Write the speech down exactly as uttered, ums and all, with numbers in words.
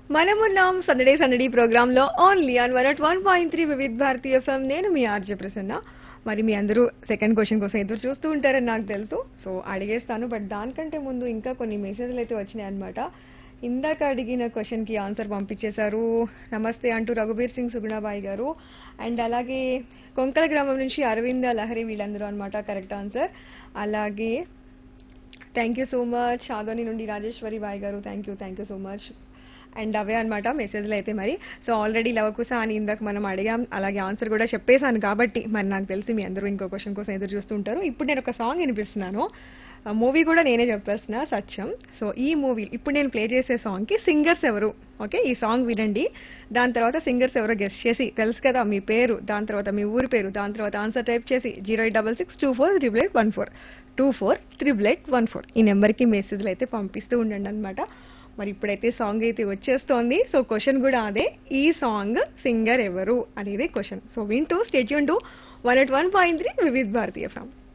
మనమున్నాం సందడే సందడి ప్రోగ్రామ్ లో only on one at one point three Vividh Bharati FM. నేను మీ ఆర్జే ప్రసన్న. మరి మీ అందరూ సెకండ్ క్వశ్చన్ కోసం ఎదురు చూస్తూ ఉంటారని నాకు తెలుసు. సో అడిగేస్తాను, బట్ దానికంటే ముందు ఇంకా కొన్ని మెసేజ్లు అయితే వచ్చినాయి అనమాట. ఇందాక అడిగిన క్వశ్చన్ కి ఆన్సర్ పంపించేశారు. నమస్తే అంటూ రఘుబీర్ సింగ్ సుగుణాబాయి గారు, అండ్ అలాగే కొంకల గ్రామం నుంచి అరవింద లహరి, వీళ్ళందరూ అనమాట కరెక్ట్ ఆన్సర్. అలాగే thank you so much Adoni నుండి రాజేశ్వరి బాయ్ గారు, thank you thank you so much. And అవే అనమాట మెసేజ్లు అయితే. మరి సో ఆల్రెడీ లవకుశ అని ఇందాక మనం అడిగాం, అలాగే ఆన్సర్ కూడా చెప్పేశాను కాబట్టి మరి నాకు తెలిసి మీ అందరూ ఇంకో క్వశ్చన్ కోసం ఎదురు చూస్తుంటారు. ఇప్పుడు నేను ఒక సాంగ్ వినిపిస్తున్నాను, మూవీ కూడా నేనే చెప్పేస్తున్నా, సత్యం. సో ఈ మూవీ ఇప్పుడు నేను ప్లే చేసే సాంగ్ కి సింగర్స్ ఎవరు, ఓకే? ఈ సాంగ్ వినండి, దాని తర్వాత సింగర్స్ ఎవరో గెస్ట్ చేసి, తెలుసు కదా మీ పేరు, దాని తర్వాత మీ ఊరి పేరు, దాని తర్వాత ఆన్సర్ టైప్ చేసి zero eight double six two four triple eight one four two four triple eight one four ఈ నెంబర్కి మెసేజ్లు అయితే పంపిస్తూ ఉండండి అనమాట. మరి ఇప్పుడైతే సాంగ్ అయితే వచ్చేస్తోంది. సో క్వశ్చన్ కూడా అదే, ఈ సాంగ్ సింగర్ ఎవరు అనేది క్వశ్చన్. సో వింటూ state Yoon to one at one point three Vividh Bharati FM.